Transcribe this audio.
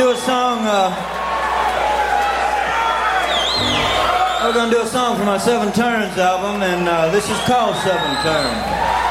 do a song. We're gonna do a song from my Seven Turns album, and this is called Seven Turns.